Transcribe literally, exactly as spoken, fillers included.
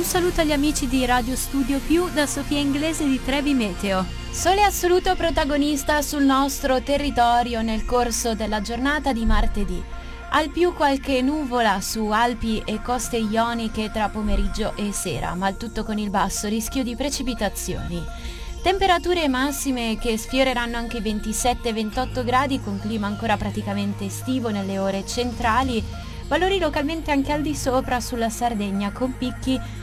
saluto agli amici di Radio Studio Più da Sofia Inglese di Trevi Meteo. Sole assoluto protagonista sul nostro territorio nel corso della giornata di martedì. Al più qualche nuvola su Alpi e coste ioniche tra pomeriggio e sera, ma il tutto con il basso rischio di precipitazioni. Temperature massime che sfioreranno anche i ventisette ventotto gradi con clima ancora praticamente estivo nelle ore centrali, valori localmente anche al di sopra sulla Sardegna con picchi